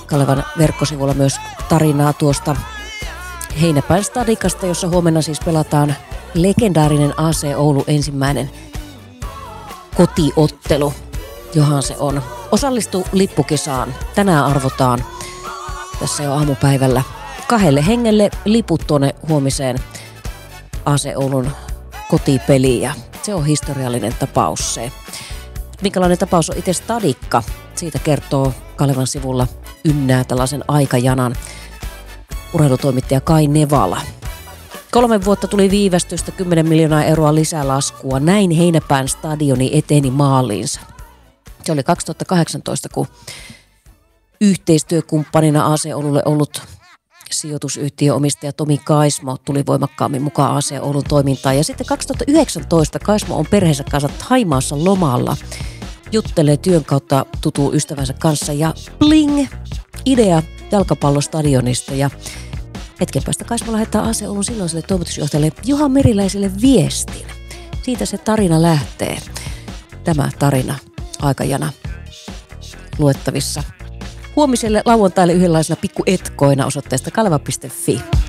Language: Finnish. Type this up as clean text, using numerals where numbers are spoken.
Kalevan verkkosivulla myös tarinaa tuosta Heinäpään stadikasta, jossa huomenna siis pelataan legendaarinen AC Oulu ensimmäinen kotiottelu, johan se on. Osallistu lippukisaan. Tänään arvotaan tässä jo aamupäivällä 2 hengelle liput tuonne huomiseen AC Oulun kotipeliin ja se on historiallinen tapaus se. Minkälainen tapaus on itse stadikka? Siitä kertoo Kalevan sivulla ynnää tällaisen aikajanan urheilutoimittaja Kai Nevala. 3 vuotta tuli viivästystä, 10 miljoonaa euroa lisälaskua. Näin Heinäpään stadioni eteni maaliinsa. Se oli 2018, kun yhteistyökumppanina AC Oululle ollut sijoitusyhtiöomistaja Tomi Kaismo tuli voimakkaammin mukaan AC Oulun toimintaan. Ja sitten 2019 Kaismo on perheensä kanssa Thaimaassa lomalla. Juttelee työn kautta tutuun ystävänsä kanssa ja bling! Idea jalkapallostadionista ja hetken päästä Kaismo lähettää AC Oulun silloiselle toimitusjohtajalle Juha Meriläiselle viestin. Siitä se tarina lähtee. Tämä tarina aikajana luettavissa huomiselle lauantaille yhdenlaisena pikkuetkoina osoitteesta kaleva.fi.